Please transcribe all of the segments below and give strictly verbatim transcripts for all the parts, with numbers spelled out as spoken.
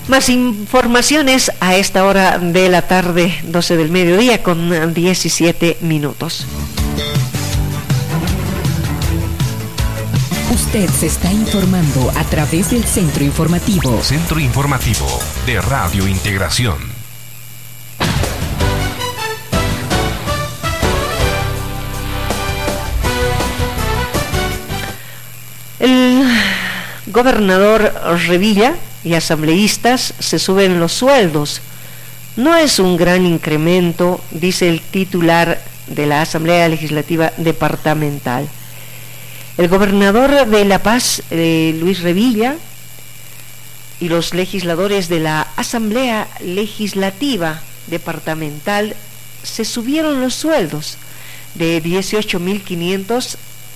Más informaciones a esta hora de la tarde, doce del mediodía con diecisiete minutos. Usted se está informando a través del Centro Informativo. Centro Informativo de Radio Integración. El gobernador Revilla y asambleístas se suben los sueldos. No es un gran incremento, dice el titular de la Asamblea Legislativa Departamental. El gobernador de La Paz, eh, Luis Revilla, y los legisladores de la Asamblea Legislativa Departamental se subieron los sueldos de dieciocho mil quinientos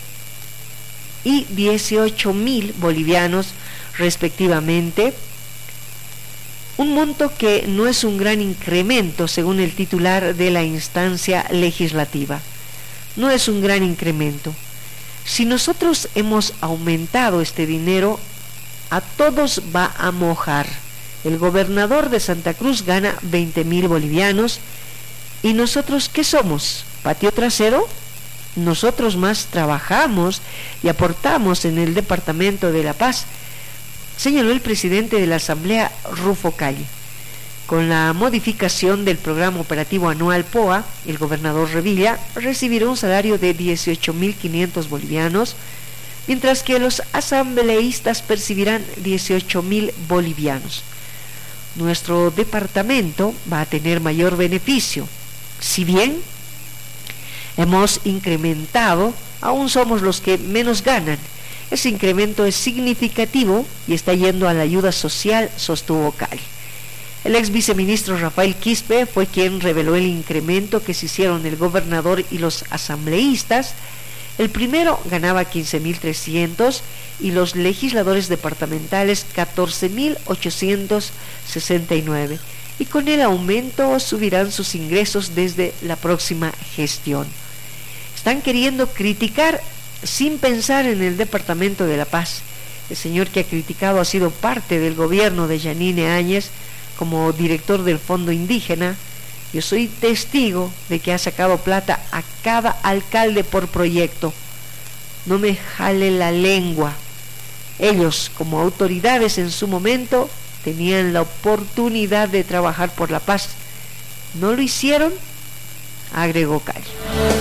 y dieciocho mil bolivianos respectivamente, un monto que no es un gran incremento según el titular de la instancia legislativa. No es un gran incremento. Si nosotros hemos aumentado este dinero, a todos va a mojar. El gobernador de Santa Cruz gana veinte mil bolivianos y nosotros ¿qué somos? ¿Patio trasero? Nosotros más trabajamos y aportamos en el departamento de La Paz, señaló el presidente de la Asamblea, Rufo Calle. Con la modificación del programa operativo anual P O A, el gobernador Revilla recibirá un salario de dieciocho mil quinientos bolivianos, mientras que los asambleístas percibirán dieciocho mil bolivianos. Nuestro departamento va a tener mayor beneficio. Si bien hemos incrementado, aún somos los que menos ganan. Ese incremento es significativo y está yendo a la ayuda social, sostuvo Calle. El ex viceministro Rafael Quispe fue quien reveló el incremento que se hicieron el gobernador y los asambleístas. El primero ganaba quince mil trescientos y los legisladores departamentales catorce mil ochocientos sesenta y nueve. Y con el aumento subirán sus ingresos desde la próxima gestión. Están queriendo criticar sin pensar en el departamento de La Paz. El señor que ha criticado ha sido parte del gobierno de Yanine Áñez como director del Fondo Indígena. Yo soy testigo de que ha sacado plata a cada alcalde por proyecto. No me jale la lengua. Ellos, como autoridades en su momento, tenían la oportunidad de trabajar por la paz. ¿No lo hicieron?, agregó Calle.